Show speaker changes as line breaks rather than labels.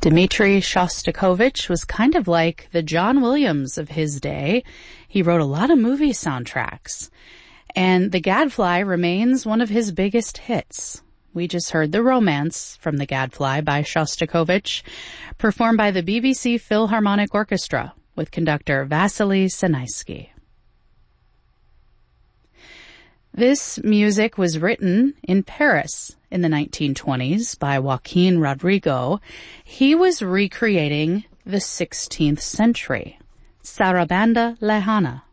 Dmitri Shostakovich was kind of like the John Williams of his day. He wrote a lot of movie soundtracks. And The Gadfly remains one of his biggest hits. We just heard The Romance from The Gadfly by Shostakovich, performed by the BBC Philharmonic Orchestra with conductor Vasily Sinaisky. This music was written in Paris in the 1920s by Joaquin Rodrigo. He was recreating the 16th century, Sarabanda Lejana.